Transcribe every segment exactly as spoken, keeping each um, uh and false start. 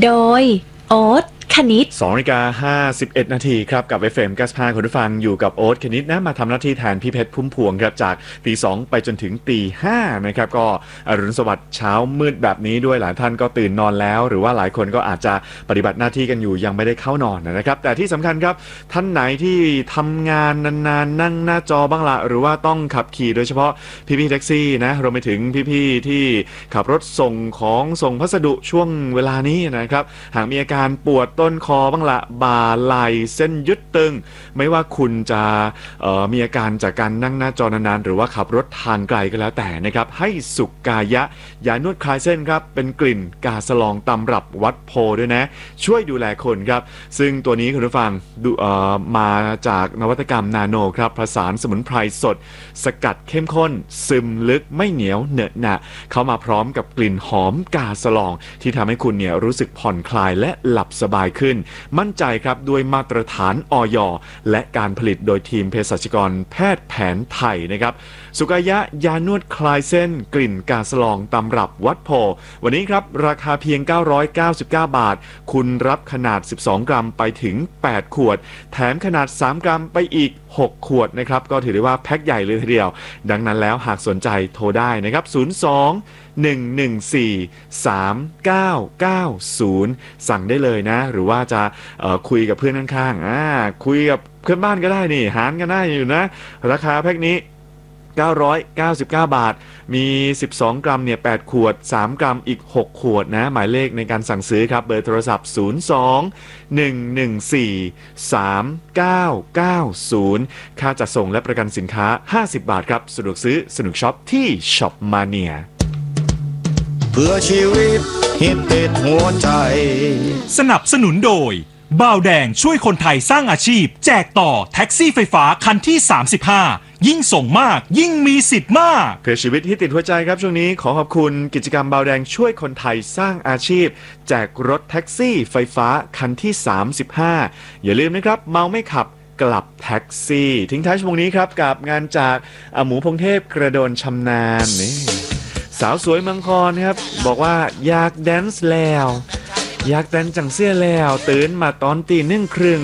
โดยโอ๊ตคณิตสองนาฬิกาห้าสิบเอ็ดนาทีครับกับ เอฟ เอ็ม เก้าสิบห้าคุณผู้ฟังอยู่กับโอ๊ตคณิตนะมาทำหน้าที่แทนพี่เพชรพุ่มพวงครับจากตีสองไปจนถึงตีห้านะครับก็อรุณสวัสดิ์เช้ามืดแบบนี้ด้วยหลายท่านก็ตื่นนอนแล้วหรือว่าหลายคนก็อาจจะปฏิบัติหน้าที่กันอยู่ยังไม่ได้เข้านอนนะครับแต่ที่สำคัญครับท่านไหนที่ทำงานนานๆนั่งหน้าจอบ้างละหรือว่าต้องขับขี่โดยเฉพาะพี่ๆแท็กซี่นะรวมไปถึงพี่ๆที่ขับรถส่งของส่งพัสดุช่วงเวลานี้นะครับหากมีอาการปวดต้นคอบ้างละบ่าไหล่เส้นยึดตึงไม่ว่าคุณจะมีอาการจากการนั่งหน้าจอนานๆหรือว่าขับรถทางไกลก็แล้วแต่นะครับให้สุกายะยานวดคลายเส้นครับเป็นกลิ่นกาสลองตำรับวัดโพด้วยนะช่วยดูแลคนครับซึ่งตัวนี้คุณผู้ฟังมาจากนวัตกรรมนาโนครับผสานสมุนไพรสดสกัดเข้มข้นซึมลึกไม่เหนียวเหนอะหนะเข้ามาพร้อมกับกลิ่นหอมกาสลองที่ทำให้คุณเนี่ยรู้สึกผ่อนคลายและหลับสบายขึ้นมั่นใจครับด้วยมาตรฐานอย.และการผลิตโดยทีมเภสัชกรแพทย์แผนไทยนะครับสุกายะยานวดคลายเส้นกลิ่นกาสลองตำรับวัดโพวันนี้ครับราคาเพียงเก้าร้อยเก้าสิบเก้าบาทคุณรับขนาดสิบสองกรัมไปถึงแปดขวดแถมขนาดสามกรัมไปอีกหกขวดนะครับก็ถือได้ว่าแพ็คใหญ่เลยทีเดียวดังนั้นแล้วหากสนใจโทรได้นะครับศูนย์ สอง หนึ่ง หนึ่ง สี่ สาม เก้า เก้า ศูนย์สั่งได้เลยนะหรือว่าจะคุยกับเพื่อนข้างๆอ่าคุยกับเพื่อนบ้านก็ได้นี่หารกันได้อยู่นะราคาแพ็คนี้เก้าร้อยเก้าสิบเก้าบาทมีสิบสองกรัมเนี่ยแปดขวดสามกรัมอีกหกขวดนะหมายเลขในการสั่งซื้อครับเบอร์โทรศัพท์ศูนย์ สอง หนึ่ง หนึ่ง สี่ สาม เก้า เก้า ศูนย์ค่าจัดส่งและประกันสินค้าห้าสิบบาทครับสะดวกซื้อสนุกช็อปที่ช็อปมาเนียเพื่อชีวิตฮิตติดหัวใจสนับสนุนโดยบ่าวแดงช่วยคนไทยสร้างอาชีพแจกต่อแท็กซี่ไฟฟ้าคันที่สามสิบห้ายิ่งส่งมากยิ่งมีสิทธิ์มากเพื่อชีวิตที่ติดหัวใจครับช่วงนี้ขอขอบคุณกิจกรรมบ่าวแดงช่วยคนไทยสร้างอาชีพแจกรถแท็กซี่ไฟฟ้าคันที่สามสิบห้าอย่าลืมนะครับเมาไม่ขับกลับแท็กซี่ทิ้งท้ายช่วงนี้ครับกับงานจากหมูพงเทพกระโดนชำนาญนี่สาวสวยเมืองคอนครับบอกว่าอยากแดนซ์แล้วอยากแดนจังเสียแล้วตื่นมาตอนตีหนึ่งครึ่ง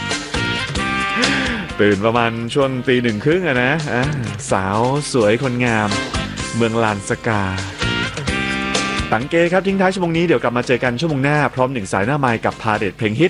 ตื่นประมาณช่วงตีหนึ่งครึ่งอะนะอะสาวสวยคนงามเมืองลานสกาตังเกครับทิ้งท้ายชั่วโมงนี้เดี๋ยวกลับมาเจอกันชั่วโมงหน้าพร้อมหนึ่งสายหน้าไมค์กับพาเด็ดเพลงฮิต